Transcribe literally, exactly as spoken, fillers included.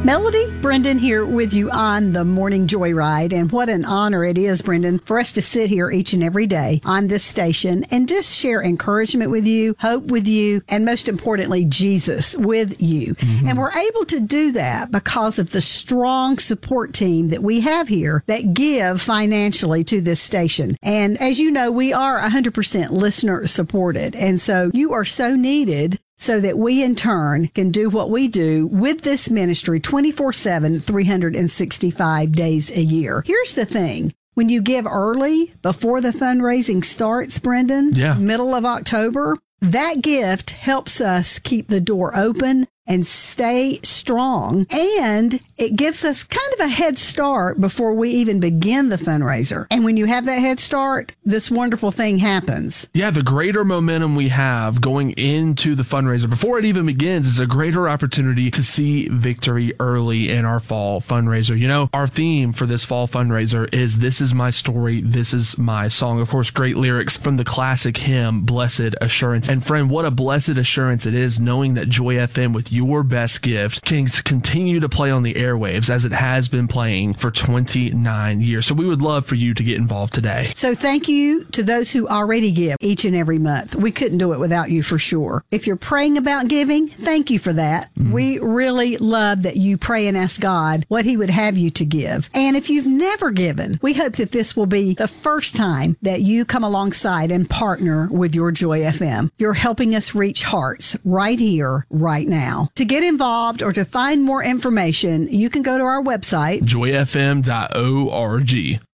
Melody, Brendan here with you on the Morning Joyride. And what an honor it is, Brendan, for us to sit here each and every day on this station and just share encouragement with you, hope with you, and most importantly, Jesus with you. Mm-hmm. And we're able to do that because of the strong support team that we have here that give financially to this station. And as you know, we are one hundred percent listener supported. And so you are so needed so that we, in turn, can do what we do with this ministry twenty-four seven, three hundred sixty-five days a year. Here's the thing. When you give early, before the fundraising starts, Brendan, yeah. middle of October, that gift helps us keep the door open and stay strong. And it gives us kind of a head start before we even begin the fundraiser. And when you have that head start, this wonderful thing happens. Yeah, the greater momentum we have going into the fundraiser before it even begins is a greater opportunity to see victory early in our fall fundraiser. You know, our theme for this fall fundraiser is "This is my story, this is my song." Of course, great lyrics from the classic hymn, Blessed Assurance. And friend, what a blessed assurance it is knowing that Joy F M with your best gift can continue to play on the airwaves as it has been playing for twenty-nine years. So we would love for you to get involved today. So thank you to those who already give each and every month. We couldn't do it without you for sure. If you're praying about giving, thank you for that. Mm-hmm. We really love that you pray and ask God what he would have you to give. And if you've never given, we hope that this will be the first time that you come alongside and partner with your Joy F M. You're helping us reach hearts right here, right now. To get involved or to find more information, you can go to our website, joy f m dot org.